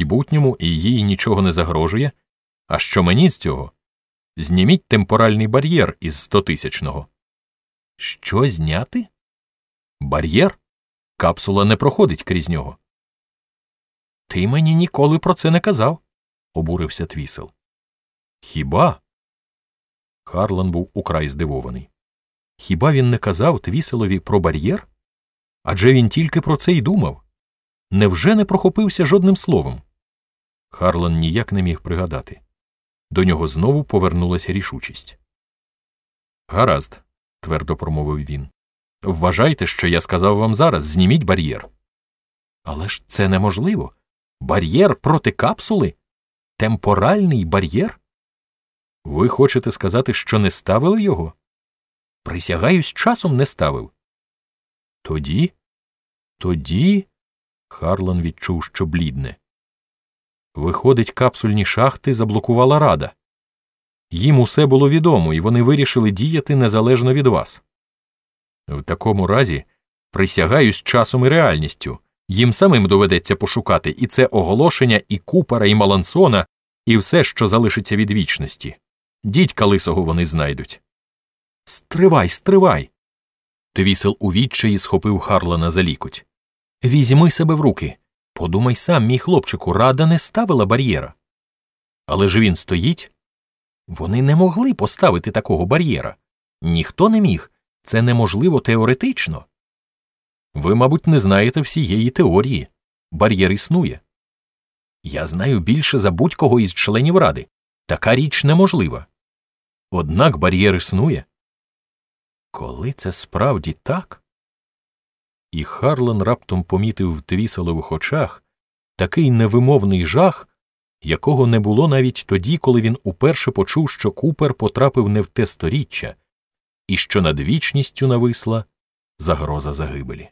майбутньому і їй нічого не загрожує. А що мені з цього? Зніміть темпоральний бар'єр із 100-тисячного. Що зняти? Бар'єр? Капсула не проходить крізь нього. Ти мені ніколи про це не казав, обурився Твісел. Хіба? Харлан був украй здивований. Хіба він не казав Твіселові про бар'єр? Адже він тільки про це й думав. Невже не прохопився жодним словом? Харлан ніяк не міг пригадати. До нього знову повернулася рішучість. «Гаразд», – твердо промовив він. «Вважайте, що я сказав вам зараз, зніміть бар'єр». «Але ж це неможливо. Бар'єр проти капсули? Темпоральний бар'єр? Ви хочете сказати, що не ставили його?» «Присягаюсь, часом не ставив». Тоді... Харлан відчув, що блідне. Виходить, капсульні шахти заблокувала Рада. Їм усе було відомо, і вони вирішили діяти незалежно від вас. В такому разі, присягаюсь часом і реальністю, їм самим доведеться пошукати і це оголошення, і Купера, і Малансона, і все, що залишиться від вічності. Дідька лисого вони знайдуть. Стривай! Твісел у відчаї схопив Харлана за лікоть. Візьми себе в руки. Подумай сам, мій хлопчику, Рада не ставила бар'єра. Але ж він стоїть. Вони не могли поставити такого бар'єра. Ніхто не міг. Це неможливо теоретично. Ви, мабуть, не знаєте всієї теорії. Бар'єр існує. Я знаю більше за будь-кого із членів Ради. Така річ неможлива. Однак бар'єр існує. Коли це справді так? І Харлан раптом помітив в Твіселових очах такий невимовний жах, якого не було навіть тоді, коли він уперше почув, що Купер потрапив не в те сторіччя, і що над вічністю нависла загроза загибелі.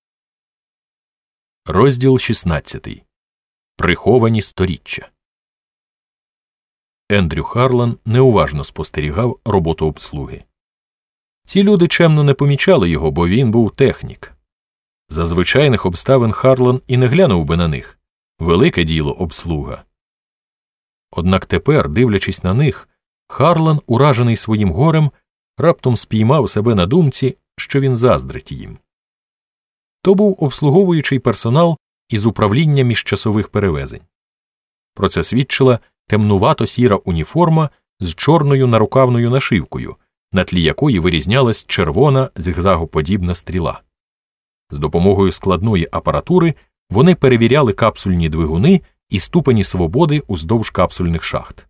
Розділ 16. Приховані сторіччя. Ендрю Харлан неуважно спостерігав роботу обслуги. Ці люди чемно не помічали його, бо він був технік. За звичайних обставин Харлан і не глянув би на них. Велике діло обслуга. Однак тепер, дивлячись на них, Харлан, уражений своїм горем, раптом спіймав себе на думці, що він заздрить їм. То був обслуговуючий персонал із управління міжчасових перевезень. Про це свідчила темнувато-сіра уніформа з чорною нарукавною нашивкою, на тлі якої вирізнялась червона зігзагоподібна стріла. З допомогою складної апаратури вони перевіряли капсульні двигуни і ступені свободи уздовж капсульних шахт.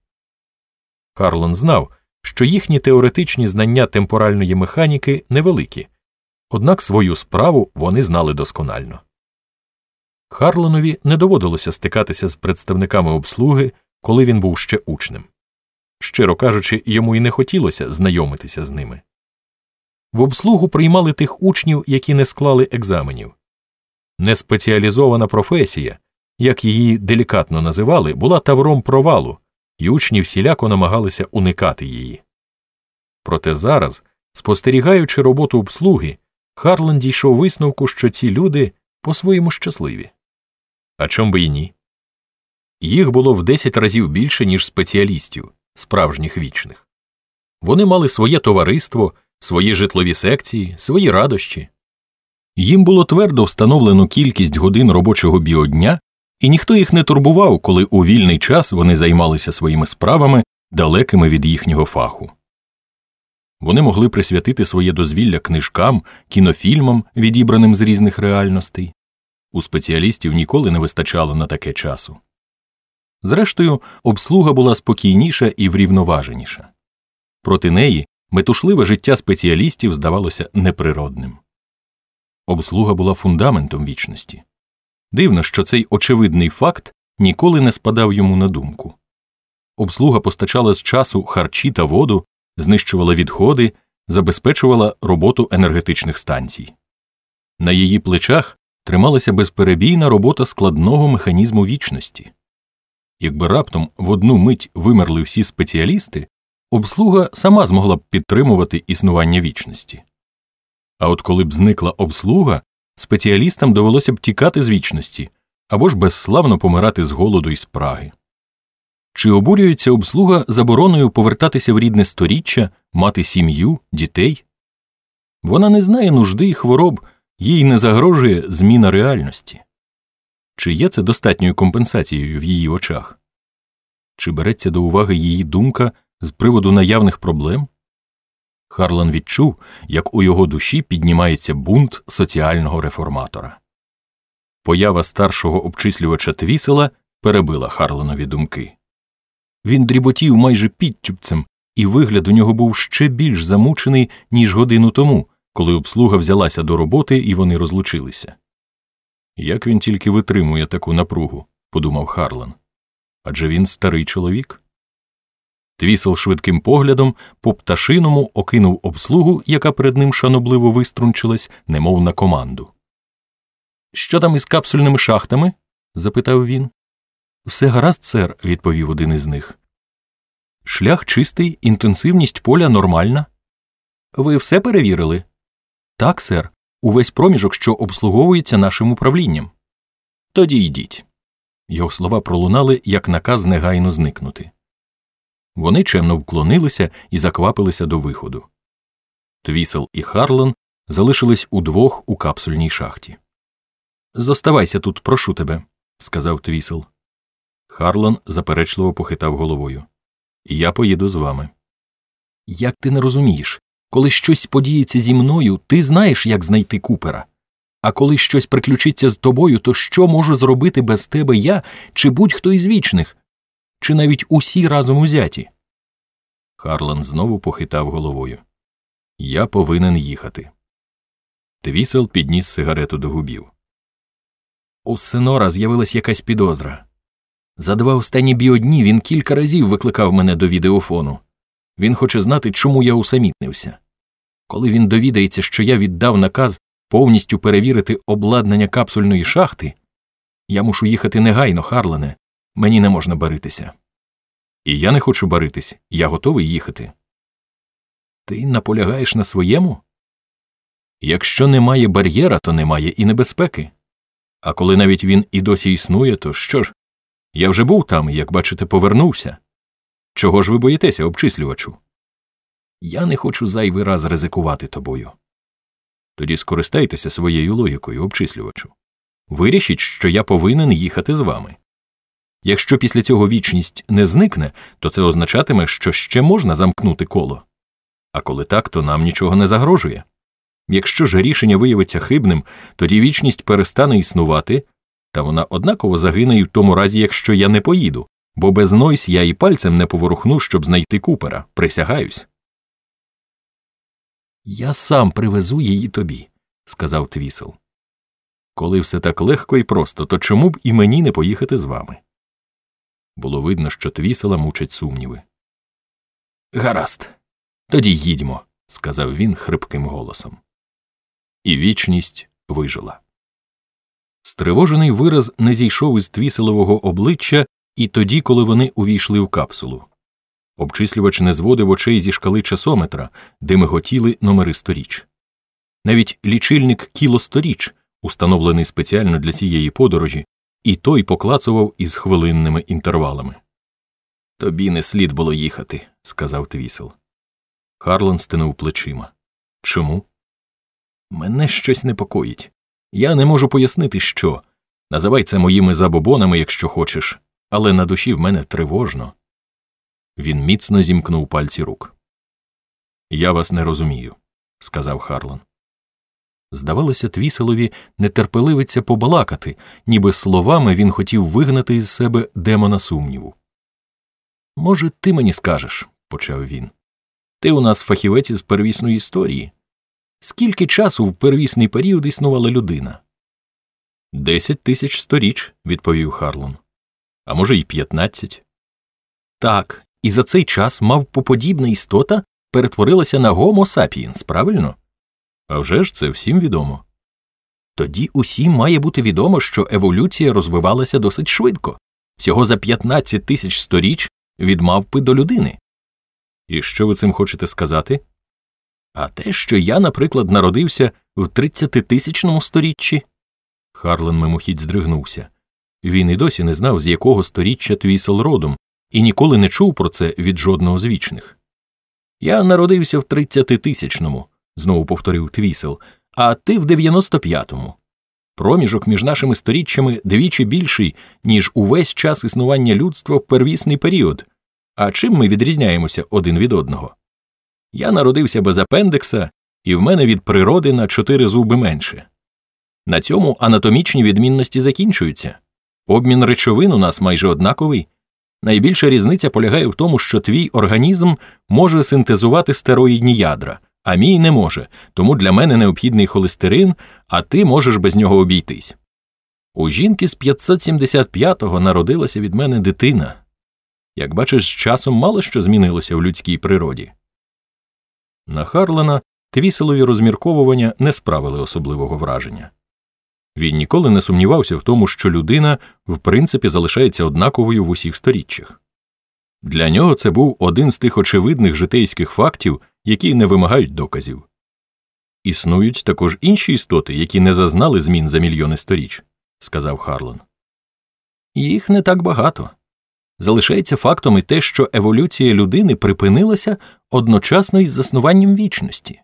Харлан знав, що їхні теоретичні знання темпоральної механіки невеликі, однак свою справу вони знали досконально. Харланові не доводилося стикатися з представниками обслуги, коли він був ще учнем. Щиро кажучи, йому і не хотілося знайомитися з ними. В обслугу приймали тих учнів, які не склали екзаменів. Неспеціалізована професія, як її делікатно називали, була тавром провалу, і учні всіляко намагалися уникати її. Проте зараз, спостерігаючи роботу обслуги, Харлан дійшов висновку, що ці люди по-своєму щасливі. А чом би і ні? Їх було в 10 разів більше, ніж спеціалістів, справжніх вічних. Вони мали своє товариство, свої житлові секції, свої радощі. Їм було твердо встановлену кількість годин робочого біодня, і ніхто їх не турбував, коли у вільний час вони займалися своїми справами, далекими від їхнього фаху. Вони могли присвятити своє дозвілля книжкам, кінофільмам, відібраним з різних реальностей. У спеціалістів ніколи не вистачало на таке часу. Зрештою, обслуга була спокійніша і врівноваженіша. Проти неї метушливе життя спеціалістів здавалося неприродним. Обслуга була фундаментом вічності. Дивно, що цей очевидний факт ніколи не спадав йому на думку. Обслуга постачала з часу харчі та воду, знищувала відходи, забезпечувала роботу енергетичних станцій. На її плечах трималася безперебійна робота складного механізму вічності. Якби раптом в одну мить вимерли всі спеціалісти, обслуга сама змогла б підтримувати існування вічності. А от коли б зникла обслуга, спеціалістам довелося б тікати з вічності, або ж безславно помирати з голоду і спраги. Чи обурюється обслуга забороною повертатися в рідне сторіччя, мати сім'ю, дітей? Вона не знає нужди і хвороб, їй не загрожує зміна реальності. Чи є це достатньою компенсацією в її очах? Чи береться до уваги її думка з приводу наявних проблем? Харлан відчув, як у його душі піднімається бунт соціального реформатора. Поява старшого обчислювача Твісела перебила Харланові думки. Він дріботів майже підтюпцем, і вигляд у нього був ще більш замучений, ніж годину тому, коли обслуга взялася до роботи і вони розлучилися. «Як він тільки витримує таку напругу», – подумав Харлан. «Адже він старий чоловік». Твісел швидким поглядом по-пташиному окинув обслугу, яка перед ним шанобливо виструнчилась, немов на команду. «Що там із капсульними шахтами?» – запитав він. «Все гаразд, сер», – відповів один із них. «Шлях чистий, інтенсивність поля нормальна». «Ви все перевірили?» «Так, сер, увесь проміжок, що обслуговується нашим управлінням». «Тоді йдіть». Його слова пролунали, як наказ негайно зникнути. Вони чемно вклонилися і заквапилися до виходу. Твісел і Харлан залишились удвох у капсульній шахті. «Зоставайся тут, прошу тебе», – сказав Твісел. Харлан заперечливо похитав головою. «Я поїду з вами». «Як ти не розумієш? Коли щось подіється зі мною, ти знаєш, як знайти Купера. А коли щось приключиться з тобою, то що можу зробити без тебе я чи будь-хто із вічних? Чи навіть усі разом узяті?» Харлан знову похитав головою. «Я повинен їхати». Твісел підніс сигарету до губів. «У Сенора з'явилась якась підозра. За 2 останні біодні він кілька разів викликав мене до відеофону. Він хоче знати, чому я усамітнився. Коли він довідається, що я віддав наказ повністю перевірити обладнання капсульної шахти, я мушу їхати негайно, Харлане. Мені не можна баритися». «І я не хочу баритись. Я готовий їхати». «Ти наполягаєш на своєму? Якщо немає бар'єра, то немає і небезпеки. А коли навіть він і досі існує, то що ж? Я вже був там і, як бачите, повернувся. Чого ж ви боїтеся, обчислювачу?» «Я не хочу зайвий раз ризикувати тобою». «Тоді скористайтеся своєю логікою, обчислювачу. Вирішіть, що я повинен їхати з вами. Якщо після цього вічність не зникне, то це означатиме, що ще можна замкнути коло. А коли так, то нам нічого не загрожує. Якщо ж рішення виявиться хибним, тоді вічність перестане існувати, та вона однаково загине і в тому разі, якщо я не поїду, бо без Нойс я і пальцем не поворухну, щоб знайти Купера, присягаюсь». «Я сам привезу її тобі», – сказав Твісел. «Коли все так легко і просто, то чому б і мені не поїхати з вами?» Було видно, що Твісела мучать сумніви. «Гаразд, тоді їдьмо», – сказав він хрипким голосом. І вічність вижила. Стривожений вираз не зійшов із Твіселового обличчя і тоді, коли вони увійшли в капсулу. Обчислювач не зводив очей зі шкали часометра, де миготіли номери сторіч. Навіть лічильник кілосторіч, установлений спеціально для цієї подорожі, і той поклацував із хвилинними інтервалами. «Тобі не слід було їхати», – сказав Твісел. Харлан стенув плечима. «Чому?» «Мене щось непокоїть. Я не можу пояснити, що. Називай це моїми забобонами, якщо хочеш, але на душі в мене тривожно». Він міцно зімкнув пальці рук. «Я вас не розумію», – сказав Харлан. Здавалося, Твіселові нетерпеливиться побалакати, ніби словами він хотів вигнати із себе демона сумніву. «Може, ти мені скажеш», – почав він. «Ти у нас фахівець із первісної історії. Скільки часу в первісний період існувала людина?» 10 тисяч сторіч, – відповів Харлан. «А може, й 15. «Так, і за цей час мавпоподібна істота перетворилася на Homo sapiens, правильно?» «А вже ж це всім відомо». «Тоді усім має бути відомо, що еволюція розвивалася досить швидко, всього за 15 тисяч сторіч від мавпи до людини». «І що ви цим хочете сказати?» «А те, що я, наприклад, народився в 30-тисячному сторіччі». Харлан мимохідь здригнувся. Він і досі не знав, з якого сторіччя Твісел родом, і ніколи не чув про це від жодного з вічних. «Я народився в 30-тисячному», – знову повторив Твісел, – «а ти в 95-му. Проміжок між нашими сторіччями двічі більший, ніж увесь час існування людства в первісний період. А чим ми відрізняємося один від одного? Я народився без апендикса, і в мене від природи на 4 зуби менше. На цьому анатомічні відмінності закінчуються. Обмін речовин у нас майже однаковий. Найбільша різниця полягає в тому, що твій організм може синтезувати стероїдні ядра, а мій не може, тому для мене необхідний холестерин, а ти можеш без нього обійтись. У жінки з 575-го народилася від мене дитина. Як бачиш, з часом мало що змінилося в людській природі». На Харлана Твіселові розмірковування не справили особливого враження. Він ніколи не сумнівався в тому, що людина в принципі залишається однаковою в усіх сторіччях. Для нього це був один з тих очевидних житейських фактів, які не вимагають доказів. «Існують також інші істоти, які не зазнали змін за мільйони сторіч», – сказав Харлан. «Їх не так багато. Залишається фактом і те, що еволюція людини припинилася одночасно із заснуванням вічності.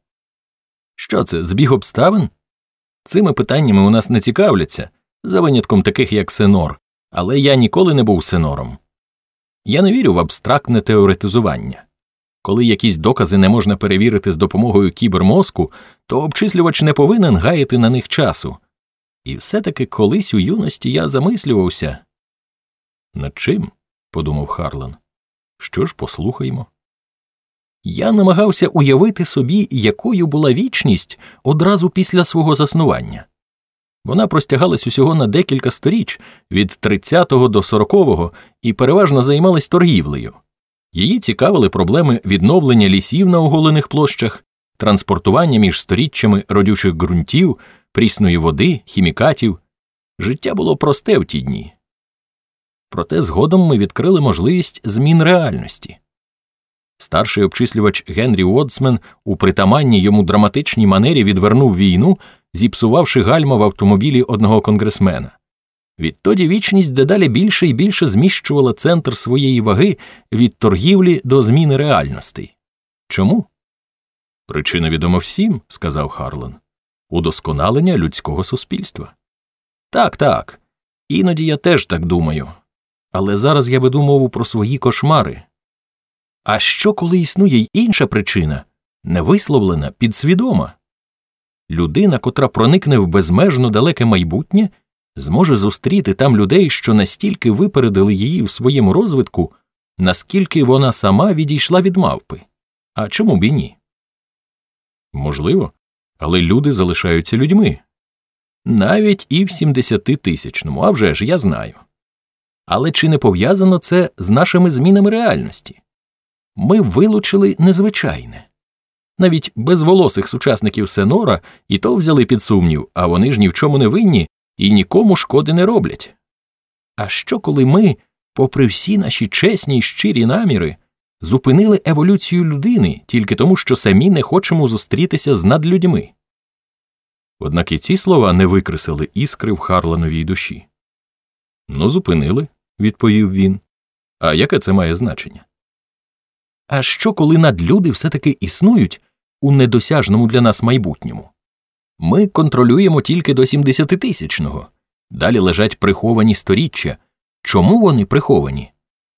Що це, збіг обставин? Цими питаннями у нас не цікавляться, за винятком таких, як Сенор, але я ніколи не був Сенором. Я не вірю в абстрактне теоретизування. Коли якісь докази не можна перевірити з допомогою кібермозку, то обчислювач не повинен гаяти на них часу. І все-таки колись у юності я замислювався». «Над чим?» – подумав Харлан. «Що ж, послухаймо». «Я намагався уявити собі, якою була вічність одразу після свого заснування. Вона простягалась усього на декілька сторіч, від 30-го до 40-го, і переважно займалась торгівлею. Її цікавили проблеми відновлення лісів на оголених площах, транспортування між сторіччями родючих ґрунтів, прісної води, хімікатів. Життя було просте в ті дні. Проте згодом ми відкрили можливість змін реальності. Старший обчислювач Генрі Уодсмен у притаманній йому драматичній манері відвернув війну, зіпсувавши гальма в автомобілі одного конгресмена. Відтоді вічність дедалі більше і більше зміщувала центр своєї ваги від торгівлі до зміни реальностей. Чому? «Причина відома всім», – сказав Харлан. «Удосконалення людського суспільства». Так. Іноді я теж так думаю. Але зараз я веду мову про свої кошмари. А що, коли існує й інша причина, невисловлена, підсвідома? Людина, котра проникне в безмежно далеке майбутнє, зможе зустріти там людей, що настільки випередили її у своєму розвитку, наскільки вона сама відійшла від мавпи. А чому б і ні? Можливо, але люди залишаються людьми. Навіть і в 70-тисячному, а вже ж, я знаю. Але чи не пов'язано це з нашими змінами реальності? Ми вилучили незвичайне. Навіть безволосих сучасників Сенора і то взяли під сумнів, а вони ж ні в чому не винні і нікому шкоди не роблять. А що, коли ми, попри всі наші чесні й щирі наміри, зупинили еволюцію людини тільки тому, що самі не хочемо зустрітися з надлюдьми? Однак і ці слова не викресили іскри в Харлановій душі. «Ну, зупинили», – відповів він. «А яке це має значення?» «А що, коли надлюди все-таки існують у недосяжному для нас майбутньому? Ми контролюємо тільки до 70-тисячного. Далі лежать приховані сторіччя. Чому вони приховані?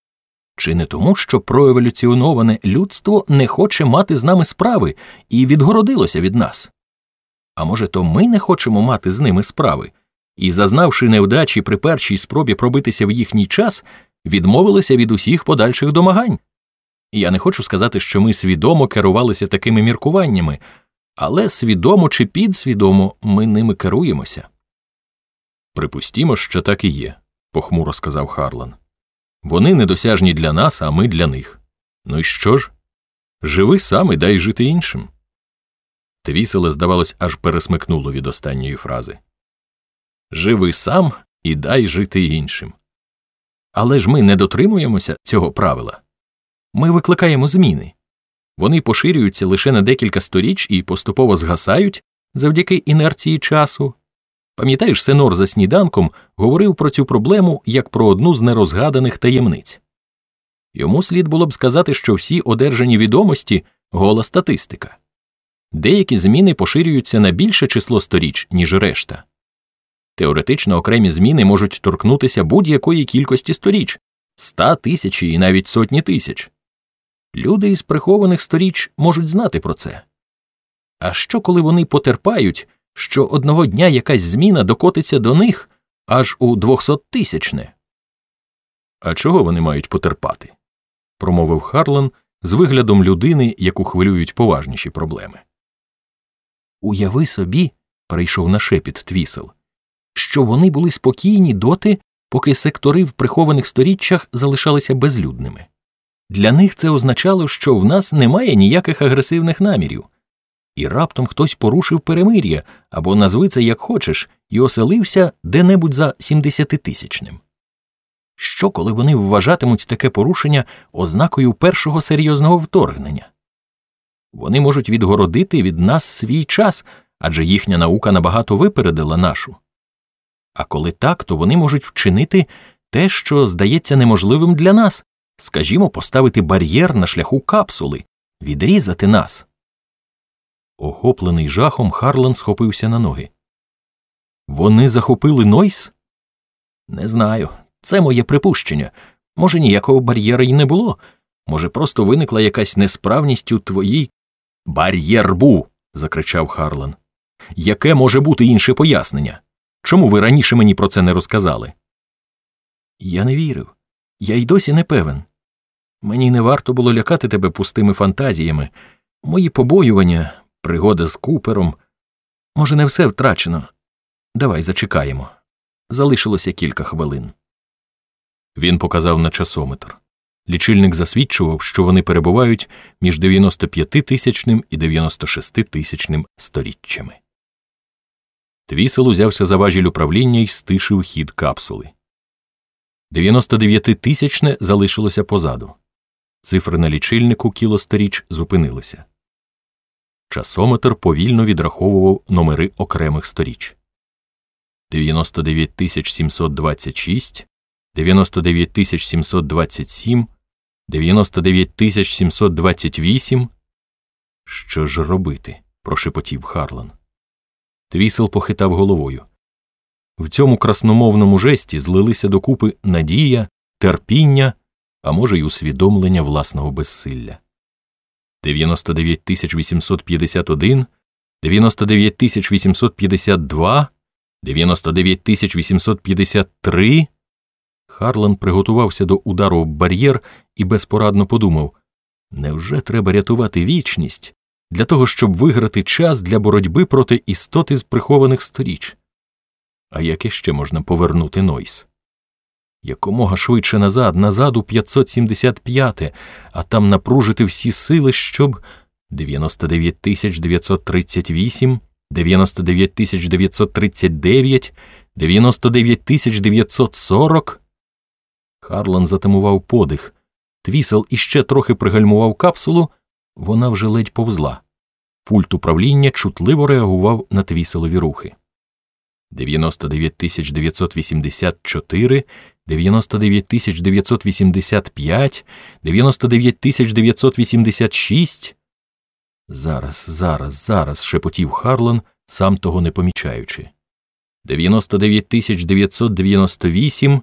Чи не тому, що проеволюціоноване людство не хоче мати з нами справи і відгородилося від нас? А може, то ми не хочемо мати з ними справи і, зазнавши невдачі при першій спробі пробитися в їхній час, відмовилися від усіх подальших домагань? Я не хочу сказати, що ми свідомо керувалися такими міркуваннями, але свідомо чи підсвідомо ми ними керуємося». «Припустімо, що так і є», – похмуро сказав Харлан. «Вони недосяжні для нас, а ми для них. Ну і що ж? Живи сам і дай жити іншим». Твіселе, здавалось, аж пересмикнуло від останньої фрази. «Живи сам і дай жити іншим». Але ж ми не дотримуємося цього правила. Ми викликаємо зміни. Вони поширюються лише на декілька сторіч і поступово згасають завдяки інерції часу. Пам'ятаєш, Сенор за сніданком говорив про цю проблему як про одну з нерозгаданих таємниць. Йому слід було б сказати, що всі одержані відомості – гола статистика. Деякі зміни поширюються на більше число сторіч, ніж решта. Теоретично окремі зміни можуть торкнутися будь-якої кількості сторіч – 100 тисяч і навіть сотні тисяч. Люди із прихованих сторіч можуть знати про це. А що, коли вони потерпають, що одного дня якась зміна докотиться до них аж у 200-тисячне? «А чого вони мають потерпати?» – промовив Харлан з виглядом людини, яку хвилюють поважніші проблеми. «Уяви собі, – перейшов на шепіт Твісел, – що вони були спокійні доти, поки сектори в прихованих сторіччях залишалися безлюдними. Для них це означало, що в нас немає ніяких агресивних намірів. І раптом хтось порушив перемир'я, або назви це як хочеш, і оселився де-небудь за 70-тисячним. Що, коли вони вважатимуть таке порушення ознакою першого серйозного вторгнення? Вони можуть відгородити від нас свій час, адже їхня наука набагато випередила нашу. А коли так, то вони можуть вчинити те, що здається неможливим для нас, скажімо, поставити бар'єр на шляху капсули, відрізати нас». Охоплений жахом, Харлан схопився на ноги. «Вони захопили Нойс?» «Не знаю. Це моє припущення. Може, ніякого бар'єра й не було. Може, просто виникла якась несправність у твоїй...» «Бар'єр був!» – закричав Харлан. «Яке може бути інше пояснення? Чому ви раніше мені про це не розказали?» «Я не вірив. Я й досі не певен. Мені не варто було лякати тебе пустими фантазіями. Мої побоювання, пригода з Купером. Може, не все втрачено. Давай зачекаємо. Залишилося кілька хвилин». Він показав на часометр. Лічильник засвідчував, що вони перебувають між 95-тисячним і 96-тисячним сторіччями. Твісел узявся за важіль управління і стишив хід капсули. 99-тисячне залишилося позаду. Цифри на лічильнику кілосторіч зупинилися. Часометр повільно відраховував номери окремих сторіч. 99726, 99727, 99728. «Що ж робити?» – прошепотів Харлан. Твісел похитав головою. В цьому красномовному жесті злилися докупи надія, терпіння, а може й усвідомлення власного безсилля. 99851, 99852, 99853. Харлан приготувався до удару об бар'єр і безпорадно подумав: невже треба рятувати вічність для того, щоб виграти час для боротьби проти істоти з прихованих сторіч? А як іще можна повернути Нойс? Якомога швидше назад у 575-те, а там напружити всі сили, щоб 99938, 99939, 99940. Харлан затамував подих. Твісел іще трохи пригальмував капсулу, вона вже ледь повзла. Пульт управління чутливо реагував на Твіселові рухи. 99984, 99985, 99986. Зараз, шепотів Харлан, сам того не помічаючи. 99998,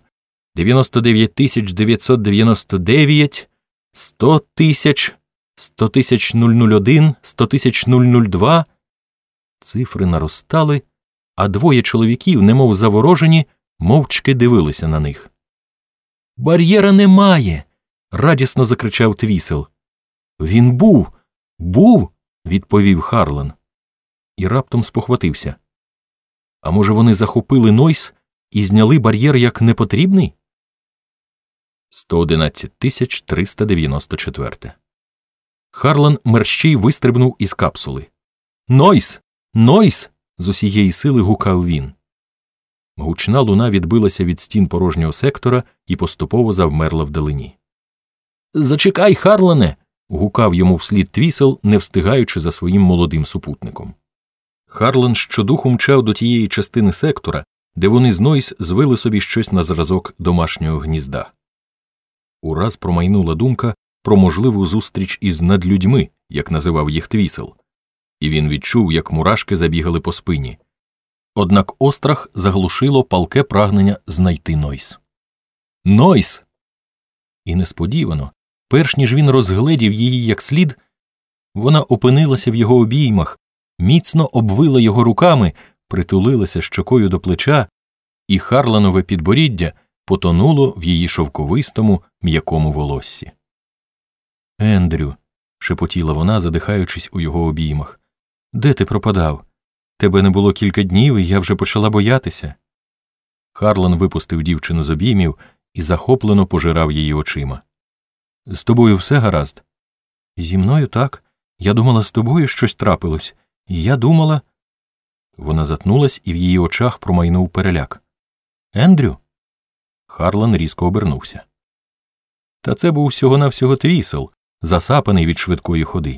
99999, 100 тисяч, 100 тисяч 001, 100 тисяч 002. Цифри наростали, а двоє чоловіків, немов заворожені, мовчки дивилися на них. «Бар'єра немає!» – радісно закричав Твісел. «Він був!» – відповів Харлан. І раптом спохватився. А може, вони захопили Нойс і зняли бар'єр як непотрібний? 111394. Харлан мерщій вистрибнув із капсули. «Нойс! Нойс!» – з усієї сили гукав він. Гучна луна відбилася від стін порожнього сектора і поступово завмерла вдалині. «Зачекай, Харлане!» – гукав йому вслід Твісел, не встигаючи за своїм молодим супутником. Харлан щодуху мчав до тієї частини сектора, де вони з Нойс звили собі щось на зразок домашнього гнізда. Ураз промайнула думка про можливу зустріч із надлюдьми, як називав їх Твісел, і він відчув, як мурашки забігали по спині. Однак острах заглушило палке прагнення знайти Нойс. «Нойс!» І несподівано, перш ніж він розгледів її як слід, вона опинилася в його обіймах, міцно обвила його руками, притулилася щокою до плеча, і Харланове підборіддя потонуло в її шовковистому, м'якому волоссі. «Ендрю», – шепотіла вона, задихаючись у його обіймах, – «де ти пропадав? Тебе не було кілька днів, і я вже почала боятися». Харлан випустив дівчину з обіймів і захоплено пожирав її очима. «З тобою все гаразд?» «Зі мною так. Я думала, з тобою щось трапилось. І я думала...» Вона затнулась, і в її очах промайнув переляк. «Ендрю?» Харлан різко обернувся. Та це був всього-навсього Твісел, засапаний від швидкої ходи.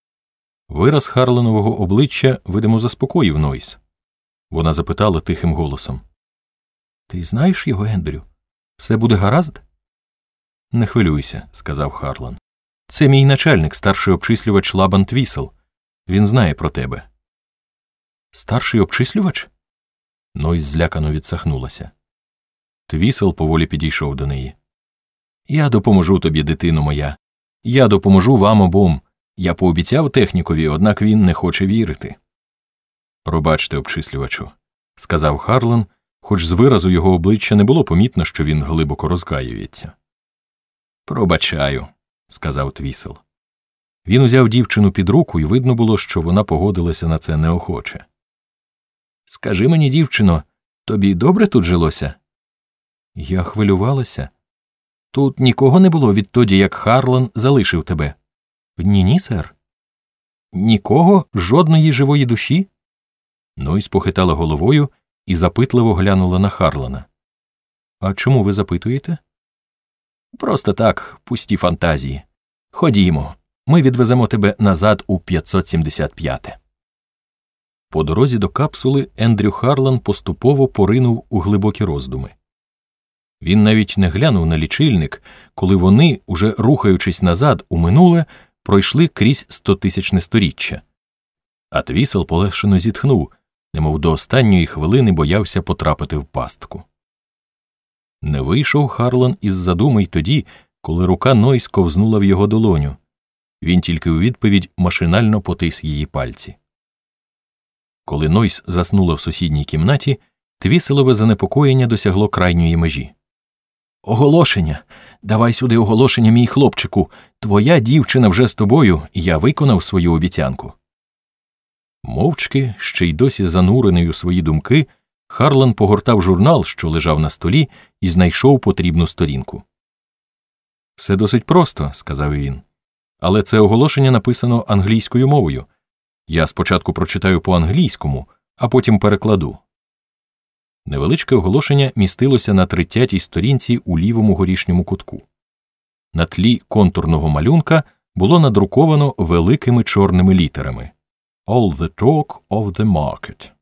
Вираз Харланового обличчя, видимо, заспокоїв Нойс. Вона запитала тихим голосом. «Ти знаєш його, Ендрю? Все буде гаразд?» «Не хвилюйся», – сказав Харлан. «Це мій начальник, старший обчислювач Лабан Твісел. Він знає про тебе». «Старший обчислювач?» Нойс злякано відсахнулася. Твісел поволі підійшов до неї. «Я допоможу тобі, дитино моя. Я допоможу вам обом. Я пообіцяв технікові, однак він не хоче вірити». «Пробачте, обчислювачу», – сказав Харлан, хоч з виразу його обличчя не було помітно, що він глибоко розкаюється. «Пробачаю», – сказав Твісел. Він узяв дівчину під руку, і видно було, що вона погодилася на це неохоче. «Скажи мені, дівчино, тобі добре тут жилося?» «Я хвилювалася. Тут нікого не було відтоді, як Харлан залишив тебе?» «Ні, сер». «Нікого? Жодної живої душі?» Нойс похитала головою і запитливо глянула на Харлана. «А чому ви запитуєте?» «Просто так, пусті фантазії. Ходімо, ми відвеземо тебе назад у 575-те». По дорозі до капсули Ендрю Харлан поступово поринув у глибокі роздуми. Він навіть не глянув на лічильник, коли вони, уже рухаючись назад у минуле, пройшли крізь 100-тисячне сторіччя. А Твісел полегшено зітхнув, немов до останньої хвилини боявся потрапити в пастку. Не вийшов Харлан із задуми й тоді, коли рука Нойс ковзнула в його долоню. Він тільки у відповідь машинально потис її пальці. Коли Нойс заснула в сусідній кімнаті, Твіселове занепокоєння досягло крайньої межі. «Оголошення! Давай сюди оголошення, мій хлопчику! Твоя дівчина вже з тобою, і я виконав свою обіцянку». Мовчки, ще й досі занурений у свої думки, Харлан погортав журнал, що лежав на столі, і знайшов потрібну сторінку. «Все досить просто», – сказав він. «Але це оголошення написано англійською мовою. Я спочатку прочитаю по-англійському, а потім перекладу». Невеличке оголошення містилося на 30-й сторінці у лівому горішньому кутку. На тлі контурного малюнка було надруковано великими чорними літерами «All the talk of the market».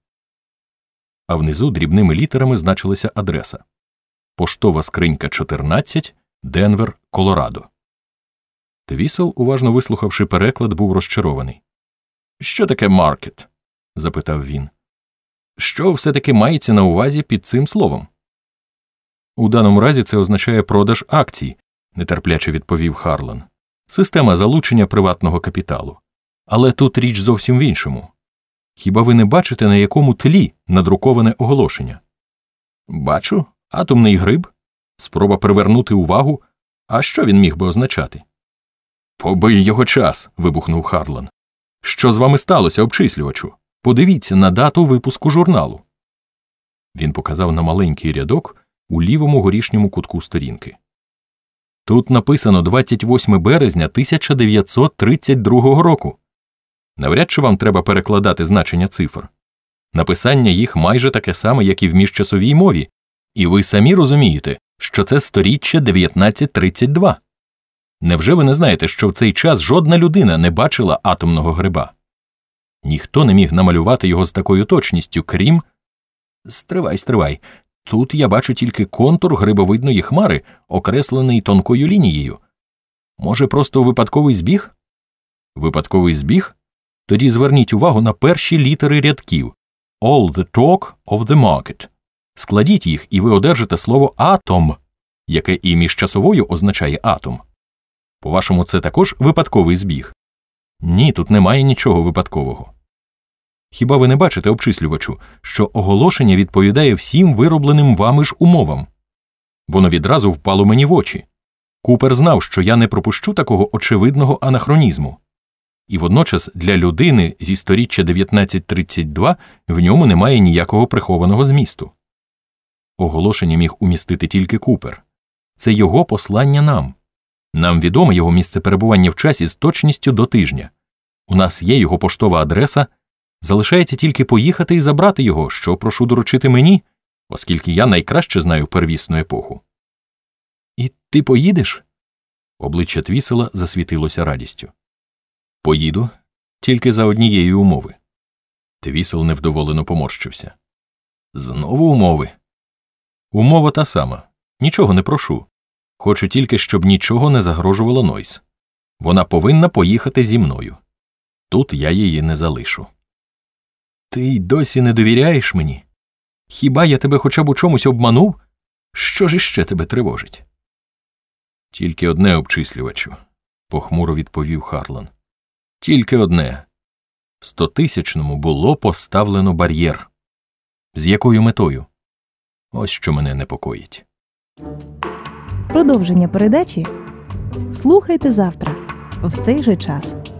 А внизу дрібними літерами значилася адреса «Поштова скринька 14, Денвер, Колорадо». Твісел, уважно вислухавши переклад, був розчарований. «Що таке «маркет»?» – запитав він. «Що все-таки мається на увазі під цим словом?» «У даному разі це означає продаж акцій», – нетерпляче відповів Харлан. «Система залучення приватного капіталу. Але тут річ зовсім в іншому. Хіба ви не бачите, на якому тлі надруковане оголошення?» «Бачу. Атомний гриб. Спроба привернути увагу. А що він міг би означати?» «Побий його час!» – вибухнув Харлан. «Що з вами сталося, обчислювачу? Подивіться на дату випуску журналу». Він показав на маленький рядок у лівому горішньому кутку сторінки. «Тут написано 28 березня 1932 року. Навряд чи вам треба перекладати значення цифр. Написання їх майже таке саме, як і в міжчасовій мові, і ви самі розумієте, що це сторіччя 1932. Невже ви не знаєте, що в цей час жодна людина не бачила атомного гриба?» Ніхто не міг намалювати його з такою точністю, крім… Стривай. Тут я бачу тільки контур грибовидної хмари, окреслений тонкою лінією. Може, просто випадковий збіг? Випадковий збіг? Тоді зверніть увагу на перші літери рядків. All the talk of the market. Складіть їх, і ви одержите слово «атом», яке і міжчасовою означає «атом». По-вашому, це також випадковий збіг? Ні, тут немає нічого випадкового. Хіба ви не бачите, обчислювачу, що оголошення відповідає всім виробленим вами ж умовам? Воно відразу впало мені в очі. Купер знав, що я не пропущу такого очевидного анахронізму. І водночас для людини зі сторіччя 1932 в ньому немає ніякого прихованого змісту. Оголошення міг умістити тільки Купер. Це його послання нам. Нам відомо його місце перебування в часі з точністю до тижня. У нас є його поштова адреса. Залишається тільки поїхати і забрати його, що прошу доручити мені, оскільки я найкраще знаю первісну епоху. І ти поїдеш? Обличчя Твісела засвітилося радістю. Поїду, тільки за однієї умови. Твісел невдоволено поморщився. Знову умови? Умова та сама. Нічого не прошу. Хочу тільки, щоб нічого не загрожувало Нойс. Вона повинна поїхати зі мною. Тут я її не залишу. Ти й досі не довіряєш мені? Хіба я тебе хоча б у чомусь обманув? Що ж іще тебе тривожить? Тільки одне, обчислювачу, похмуро відповів Харлан. Тільки одне. В 100-тисячному було поставлено бар'єр. З якою метою? Ось що мене непокоїть. Продовження передачі слухайте завтра в цей же час.